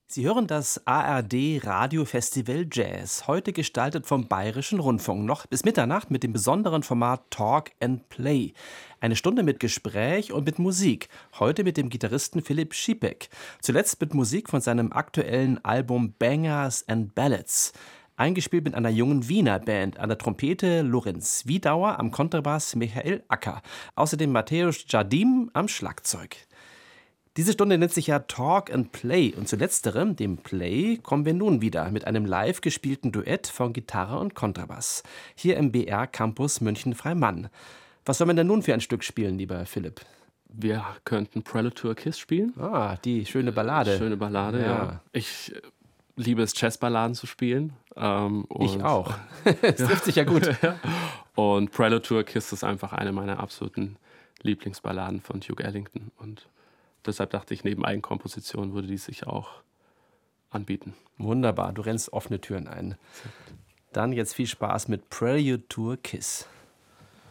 Sie hören das ARD Radiofestival Jazz, heute gestaltet vom Bayerischen Rundfunk, noch bis Mitternacht mit dem besonderen Format Talk and Play. Eine Stunde mit Gespräch und mit Musik, heute mit dem Gitarristen Philipp Schipek. Zuletzt mit Musik von seinem aktuellen Album Bangers and Ballads. Eingespielt mit einer jungen Wiener Band, an der Trompete Lorenz Wiedauer, am Kontrabass Michael Acker. Außerdem Mateusz Jardim am Schlagzeug. Diese Stunde nennt sich ja Talk and Play und zu letzterem, dem Play, kommen wir nun wieder mit einem live gespielten Duett von Gitarre und Kontrabass. Hier im BR Campus München-Freimann. Was soll man denn nun für ein Stück spielen, lieber Philipp? Wir könnten Prelature Kiss spielen. Ah, die schöne Ballade. Schöne Ballade, ja. Ich liebe es, Jazzballaden zu spielen. Ich auch. Es trifft sich ja gut. Und Prelature Kiss ist einfach eine meiner absoluten Lieblingsballaden von Duke Ellington. Und deshalb dachte ich, neben Eigenkomposition würde die sich auch anbieten. Wunderbar, du rennst offene Türen ein. Dann jetzt viel Spaß mit Prelature Kiss.